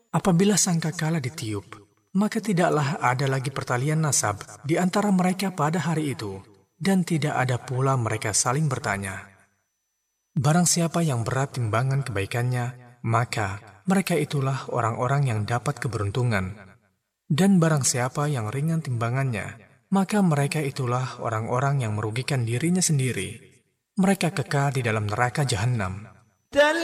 Apabila sangkakala ditiup, maka tidaklah ada lagi pertalian nasab di antara mereka pada hari itu, dan tidak ada pula mereka saling bertanya. Barang siapa yang berat timbangan kebaikannya, maka mereka itulah orang-orang yang dapat keberuntungan. Dan barang siapa yang ringan timbangannya, maka mereka itulah orang-orang yang merugikan dirinya sendiri. Mereka kekal di dalam neraka Jahannam.